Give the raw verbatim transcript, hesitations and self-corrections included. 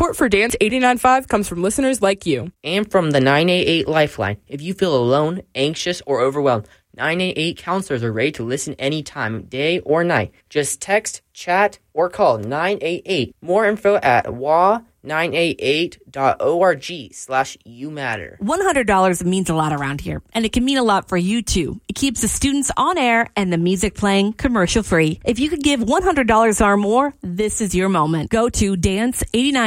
Support for Dance eighty-nine point five comes from listeners like you. And from the nine eight eight Lifeline. If you feel alone, anxious, or overwhelmed, nine eight eight counselors are ready to listen anytime, day or night. Just text, chat, or call nine eight eight. More info at w a nine eight eight dot org slash you matter. one hundred dollars means a lot around here, and it can mean a lot for you, too. It keeps the students on air and the music playing commercial-free. If you could give one hundred dollars or more, this is your moment. Go to dance eighty-nine